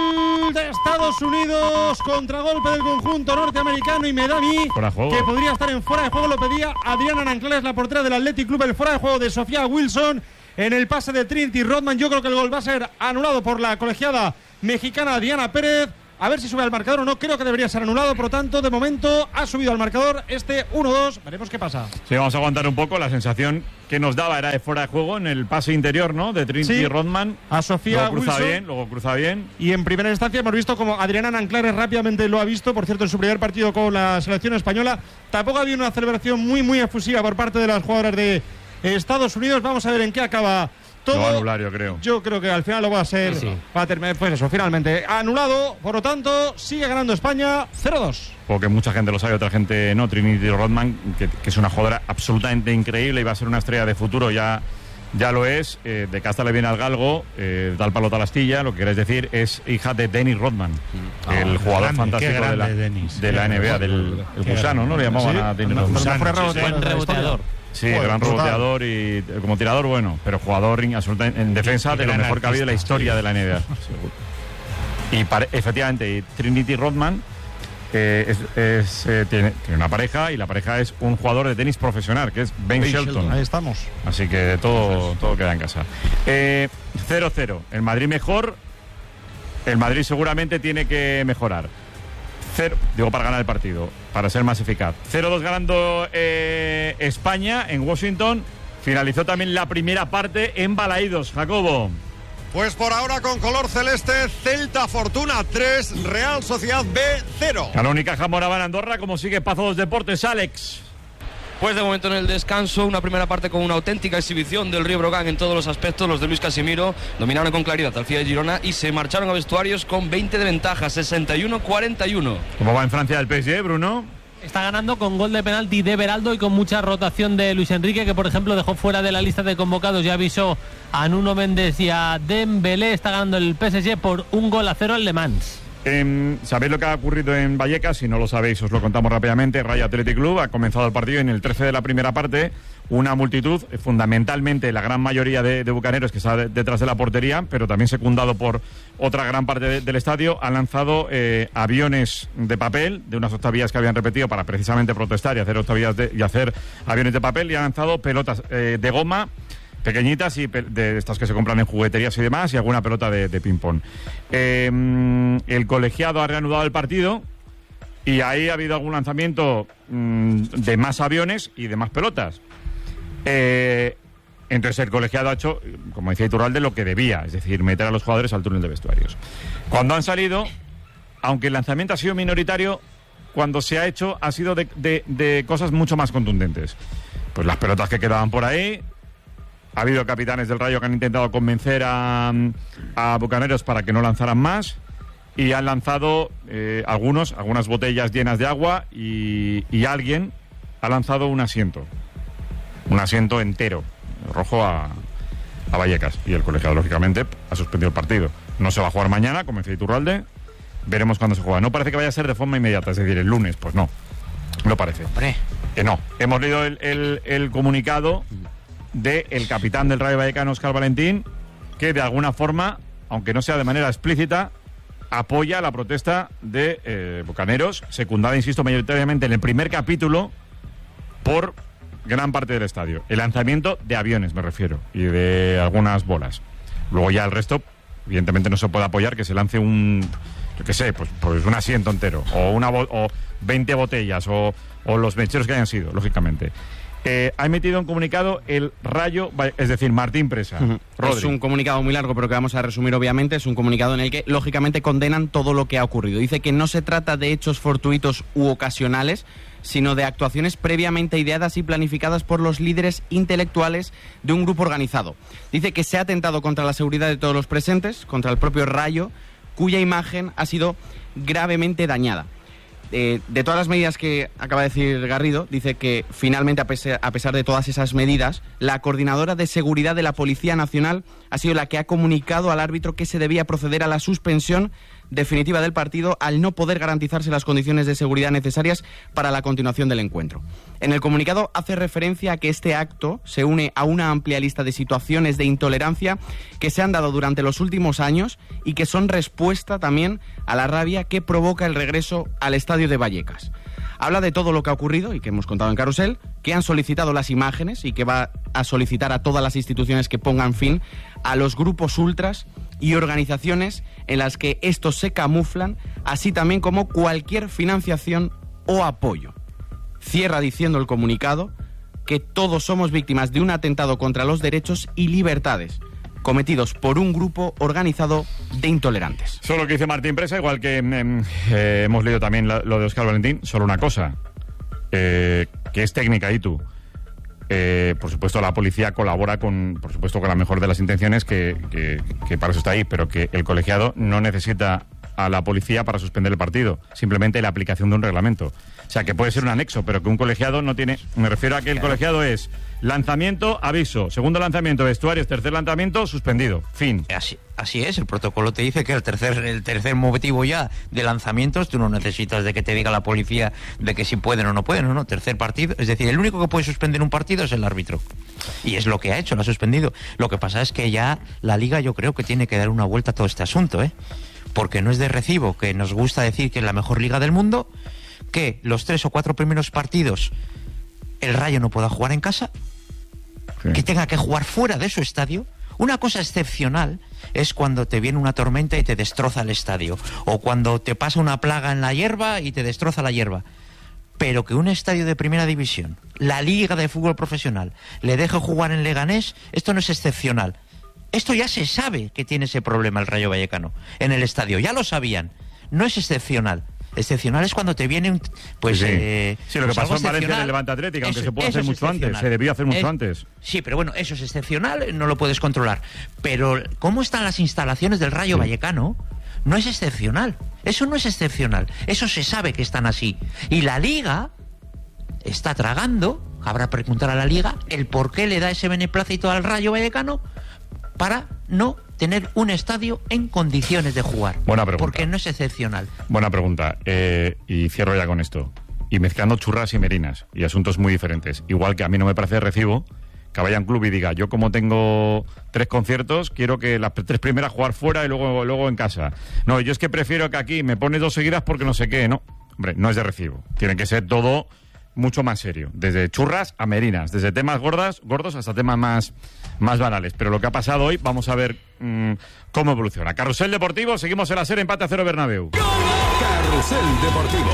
Gol de Estados Unidos, contragolpe del conjunto norteamericano, y me da a mí que podría estar en fuera de juego. Lo pedía Adriana Nanclares, la portera del Athletic Club, el fuera de juego de Sofía Wilson en el pase de Trinity Rodman. Yo creo que el gol va a ser anulado por la colegiada mexicana Diana Pérez. A ver si sube al marcador o no. Creo que debería ser anulado. Por lo tanto, de momento ha subido al marcador este 1-2. Veremos qué pasa.
Sí, vamos a aguantar un poco. La sensación que nos daba era de fuera de juego en el pase interior, ¿no? De Trinity Rodman.
A Sofía
luego cruza bien.
Y en primera instancia hemos visto como Adriana Nanclares rápidamente lo ha visto. Por cierto, en su primer partido con la selección española. Tampoco había una celebración muy efusiva por parte de las jugadoras de Estados Unidos. Vamos a ver en qué acaba todo.
Lo va a anular, yo creo.
Yo creo que al final lo va a ser. Sí. Va a terminar, pues eso, finalmente anulado. Por lo tanto, sigue ganando España 0-2.
Porque mucha gente lo sabe, otra gente no. Trinity Rodman, que es una jugadora absolutamente increíble y va a ser una estrella de futuro, ya lo es. De casta le viene al galgo, da el palo a la astilla. Lo que queréis decir es hija de Dennis Rodman, el jugador fantástico de la NBA, del gusano, ¿no? Le llamaban a Dennis Rodman.
Buen reboteador.
Sí, gran reboteador y como tirador bueno, pero jugador en defensa de lo mejor que ha habido en la historia de la NBA. Y efectivamente, Trinity Rodman tiene una pareja, y la pareja es un jugador de tenis profesional, que es Ben Shelton.
Ahí estamos.
Así que todo queda en casa. 0-0. El Madrid mejor. El Madrid seguramente tiene que mejorar. Para ganar el partido, para ser más eficaz. 0-2 ganando España en Washington. Finalizó también la primera parte en Balaídos, Jacobo.
Pues por ahora con color celeste, Celta Fortuna 3, Real Sociedad B 0.
Ganó Unicaja Moraván Andorra. ¿Cómo sigue Pazo dos Deportes, Alex?
Pues de momento en el descanso, una primera parte con una auténtica exhibición del Río Brogan en todos los aspectos. Los de Luis Casimiro dominaron con claridad al FIA de Girona y se marcharon a vestuarios con 20 de ventaja, 61-41.
¿Cómo va en Francia el PSG, Bruno?
Está ganando con gol de penalti de Beraldo y con mucha rotación de Luis Enrique, que por ejemplo dejó fuera de la lista de convocados. Ya avisó a Nuno Méndez y a Dembélé. Está ganando el PSG por 1-0 en Le Mans.
¿Sabéis lo que ha ocurrido en Vallecas? Si no lo sabéis, os lo contamos rápidamente. Rayo Athletic Club ha comenzado el partido y en el 13 de la primera parte una multitud, fundamentalmente la gran mayoría de bucaneros que está detrás de la portería, pero también secundado por otra gran parte del estadio, han lanzado aviones de papel de unas octavillas que habían repetido para precisamente protestar y hacer octavillas y hacer aviones de papel, y han lanzado pelotas de goma pequeñitas y de estas que se compran en jugueterías y demás, y alguna pelota de ping-pong. El colegiado ha reanudado el partido y ahí ha habido algún lanzamiento de más aviones y de más pelotas. Entonces el colegiado ha hecho, como decía Iturralde, lo que debía, es decir, meter a los jugadores al túnel de vestuarios. Cuando han salido, aunque el lanzamiento ha sido minoritario, cuando se ha hecho ha sido de cosas mucho más contundentes. Pues las pelotas que quedaban por ahí. Ha habido capitanes del Rayo que han intentado convencer a bucaneros para que no lanzaran más, y han lanzado algunas botellas llenas de agua, y alguien ha lanzado un asiento entero rojo a Vallecas, y el colegiado lógicamente ha suspendido el partido. No se va a jugar mañana, como decía Iturralde, veremos cuándo se juega. No parece que vaya a ser de forma inmediata, es decir, el lunes, pues no parece. No, hemos leído el comunicado del capitán del Rayo Vallecano, Óscar Valentín, que de alguna forma, aunque no sea de manera explícita, apoya la protesta de bucaneros, secundada, insisto, mayoritariamente en el primer capítulo por gran parte del estadio. El lanzamiento de aviones, me refiero, y de algunas bolas. Luego ya el resto, evidentemente no se puede apoyar que se lance un asiento entero, o 20 botellas, o los mecheros que hayan sido, lógicamente. Ha emitido un comunicado el Rayo, es decir, Martín Presa.
Es un comunicado muy largo, pero que vamos a resumir obviamente. Es un comunicado en el que, lógicamente, condenan todo lo que ha ocurrido. Dice que no se trata de hechos fortuitos u ocasionales, sino de actuaciones previamente ideadas y planificadas por los líderes intelectuales de un grupo organizado. Dice que se ha atentado contra la seguridad de todos los presentes, contra el propio Rayo, cuya imagen ha sido gravemente dañada. De todas las medidas que acaba de decir Garrido, dice que finalmente, a pesar de todas esas medidas, la coordinadora de seguridad de la Policía Nacional ha sido la que ha comunicado al árbitro que se debía proceder a la suspensión definitiva del partido al no poder garantizarse las condiciones de seguridad necesarias para la continuación del encuentro. En el comunicado hace referencia a que este acto se une a una amplia lista de situaciones de intolerancia que se han dado durante los últimos años y que son respuesta también a la rabia que provoca el regreso al estadio de Vallecas. Habla de todo lo que ha ocurrido y que hemos contado en Carrusel, que han solicitado las imágenes y que va a solicitar a todas las instituciones que pongan fin a los grupos ultras y organizaciones en las que estos se camuflan, así también como cualquier financiación o apoyo. Cierra diciendo el comunicado que todos somos víctimas de un atentado contra los derechos y libertades cometidos por un grupo organizado de intolerantes.
Solo lo que dice Martín Presa, igual que hemos leído también lo de Óscar Valentín, solo una cosa, que es técnica, y tú. Por supuesto, la policía colabora con la mejor de las intenciones, que para eso está ahí, pero que el colegiado no necesita a la policía para suspender el partido, simplemente la aplicación de un reglamento. O sea, que puede ser un anexo, pero que un colegiado no tiene... Me refiero a que el colegiado es lanzamiento, aviso, segundo lanzamiento, vestuarios, tercer lanzamiento, suspendido, fin.
Así es, el protocolo te dice que el tercer motivo ya de lanzamientos, tú no necesitas de que te diga la policía de que si pueden o no pueden, no, tercer partido, es decir, el único que puede suspender un partido es el árbitro. Y es lo que ha hecho, lo ha suspendido. Lo que pasa es que ya la Liga yo creo que tiene que dar una vuelta a todo este asunto, porque no es de recibo que nos gusta decir que es la mejor liga del mundo, que los 3 o 4 primeros partidos el Rayo no pueda jugar en casa, que tenga que jugar fuera de su estadio. Una cosa excepcional es cuando te viene una tormenta y te destroza el estadio, o cuando te pasa una plaga en la hierba y te destroza la hierba. Pero que un estadio de primera división, la Liga de Fútbol Profesional, le deje jugar en Leganés, esto no es excepcional. Esto ya se sabe que tiene ese problema el Rayo Vallecano en el estadio, ya lo sabían. No es excepcional. Excepcional es cuando te viene un... Pues,
sí, lo que pasó en Valencia en el Levante Atlético, aunque se pudo hacer mucho antes, se debió hacer mucho antes.
Sí, pero bueno, eso es excepcional, no lo puedes controlar. Pero cómo están las instalaciones del Rayo Vallecano no es excepcional. Eso no es excepcional. Eso se sabe que están así. Y la Liga está tragando, habrá que preguntar a la Liga, el por qué le da ese beneplácito al Rayo Vallecano para no tener un estadio en condiciones de jugar.
Buena pregunta.
Porque no es excepcional.
Buena pregunta. Y cierro ya con esto. Y mezclando churras y merinas y asuntos muy diferentes. Igual que a mí no me parece de recibo que vaya a un club y diga, yo como tengo 3 conciertos, quiero que las 3 primeras jugar fuera y luego en casa. No, yo es que prefiero que aquí me pones 2 seguidas porque no sé qué, ¿no? Hombre, no es de recibo. Tiene que ser todo mucho más serio. Desde churras a merinas, desde temas gordos hasta temas más banales. Pero lo que ha pasado hoy, vamos a ver cómo evoluciona. Carrusel Deportivo, seguimos en la serie, empate a 0 Bernabéu.
Carrusel Deportivo.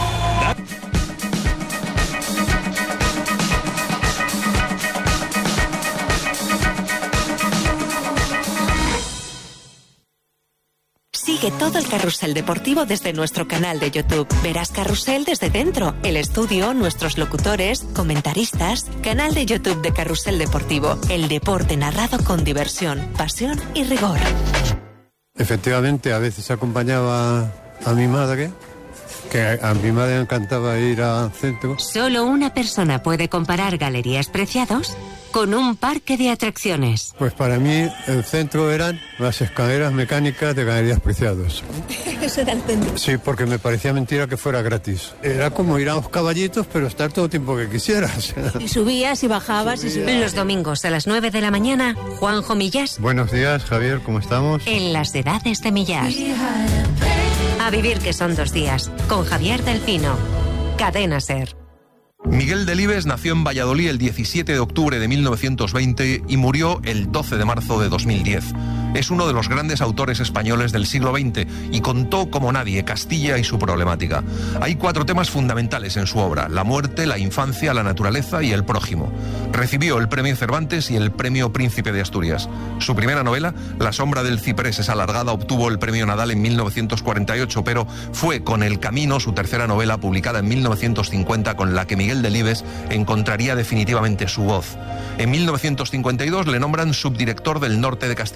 Sigue todo el carrusel deportivo desde nuestro canal de YouTube. Verás Carrusel desde dentro, el estudio, nuestros locutores, comentaristas. Canal de YouTube de Carrusel Deportivo. El deporte narrado con diversión, pasión y rigor.
Efectivamente, a veces acompañaba a mi madre, que a mi madre le encantaba ir al centro.
Solo una persona puede comparar Galerías Preciados con un parque de atracciones.
Pues para mí el centro eran las escaleras mecánicas de Galerías Preciados.
Eso era el centro.
Sí, porque me parecía mentira que fuera gratis. Era como ir a los caballitos, pero estar todo el tiempo que quisieras.
Y subías y bajabas. Los domingos a las 9 de la mañana, Juanjo Millás.
Buenos días, Javier, ¿cómo estamos?
En las edades de Millás. A vivir que son 2 días, con Javier Delfino. Cadena SER.
Miguel Delibes nació en Valladolid el 17 de octubre de 1920 y murió el 12 de marzo de 2010. Es uno de los grandes autores españoles del siglo XX y contó como nadie Castilla y su problemática. Hay 4 temas fundamentales en su obra: la muerte, la infancia, la naturaleza y el prójimo. Recibió el premio Cervantes y el premio Príncipe de Asturias. Su primera novela, La sombra del ciprés es alargada, obtuvo el premio Nadal en 1948, pero fue Con el camino, su tercera novela, publicada en 1950, con la que Miguel Delibes encontraría definitivamente su voz. En 1952 le nombran subdirector del norte de Castilla, donde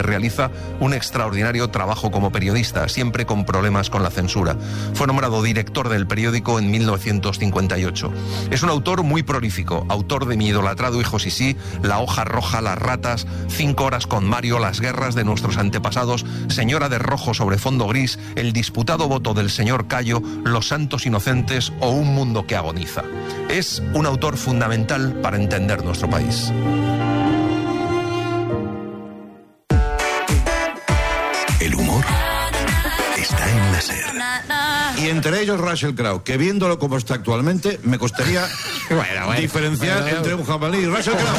realiza un extraordinario trabajo como periodista, siempre con problemas con la censura. Fue nombrado director del periódico en 1958. Es un autor muy prolífico, autor de mi idolatrado hijo Sisí, La hoja roja, Las ratas, 5 horas con Mario, Las guerras de nuestros antepasados, Señora de rojo sobre fondo gris, El disputado voto del señor Cayo, Los santos inocentes o Un mundo que agoniza. Es un autor fundamental para entender nuestro país.
El humor está en la SER. Y entre ellos Russell Crowe, que viéndolo como está actualmente, me costaría diferenciar entre un jabalí y Russell Crowe.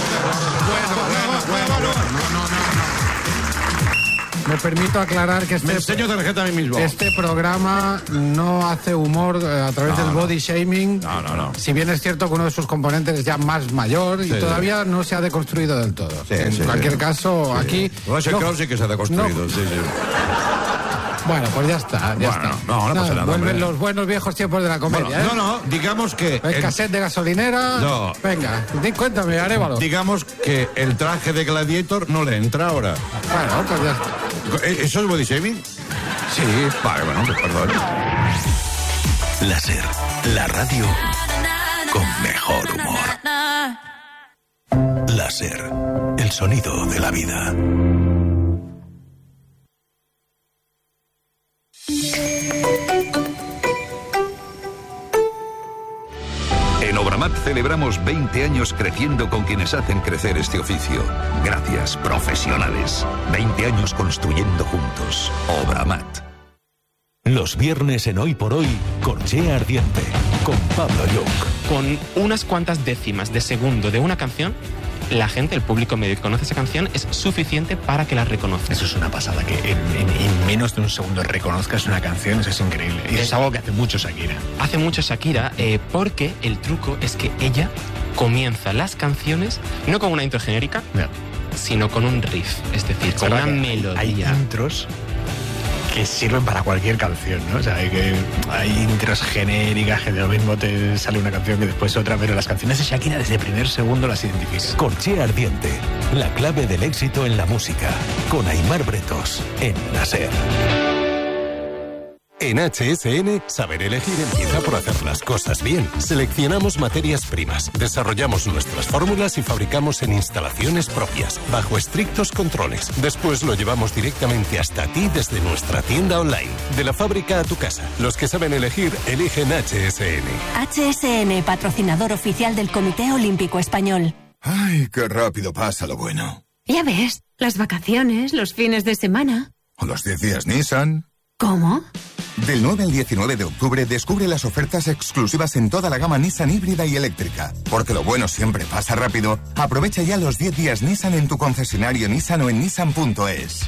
Me permito aclarar que
me enseño tarjeta a mí mismo.
Este programa no hace humor a través del body shaming.
No.
Si bien es cierto que uno de sus componentes es ya más mayor y todavía no se ha deconstruido del todo. En cualquier caso, aquí...
Russell Crowe sí que se ha deconstruido,
Bueno, pues ya está.
No pasa nada.
Vuelven los buenos viejos tiempos de la comedia.
No, digamos que...
El cassette de gasolinera...
No.
Venga, cuéntame, Arévalo.
Digamos que el traje de Gladiator no le entra ahora.
Bueno, pues ya está.
¿Eso es body shaming?
Sí.
Vale, bueno, pues perdón. La SER, la radio con mejor humor. La SER, el sonido de la vida.
En Obramat celebramos 20 años creciendo con quienes hacen crecer este oficio. Gracias, profesionales. 20 años construyendo juntos. Obramat.
Los viernes en Hoy por Hoy, Corchea Ardiente, con Pablo Young.
Con unas cuantas décimas de segundo de una canción, la gente, el público medio que conoce esa canción, es suficiente para que la reconozca.
Eso es una pasada, que en menos de un segundo reconozcas una canción, eso es increíble. Y es algo que hace mucho Shakira.
Hace mucho Shakira, porque el truco es que ella comienza las canciones no con una intro genérica, sino con un riff, es decir, con una melodía.
Hay intros que sirven para cualquier canción, ¿no? O sea, hay intros genéricas, que de lo mismo te sale una canción que después otra, pero las canciones de Shakira desde el primer segundo las identificas.
Corchea Ardiente, la clave del éxito en la música, con Aimar Bretos, en la SER.
En HSN, saber elegir empieza por hacer las cosas bien. Seleccionamos materias primas, desarrollamos nuestras fórmulas y fabricamos en instalaciones propias, bajo estrictos controles. Después lo llevamos directamente hasta ti desde nuestra tienda online. De la fábrica a tu casa. Los que saben elegir, eligen HSN.
HSN, patrocinador oficial del Comité Olímpico Español.
Ay, qué rápido pasa lo bueno.
Ya ves, las vacaciones, los fines de semana.
O los 10 días Nissan.
¿Cómo?
Del 9 al 19 de octubre descubre las ofertas exclusivas en toda la gama Nissan híbrida y eléctrica. Porque lo bueno siempre pasa rápido. Aprovecha ya los 10 días Nissan en tu concesionario Nissan o en nissan.es.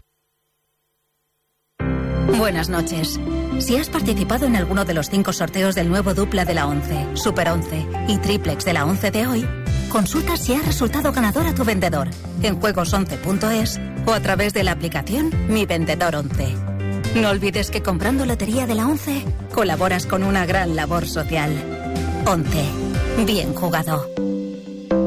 Buenas noches. Si has participado en alguno de los 5 sorteos del nuevo dupla de la 11, Super 11 y triplex de la 11 de hoy, consulta si ha resultado ganador a tu vendedor en juegos11.es o a través de la aplicación Mi Vendedor 11. No olvides que comprando Lotería de la 11 colaboras con una gran labor social. 11. Bien jugado.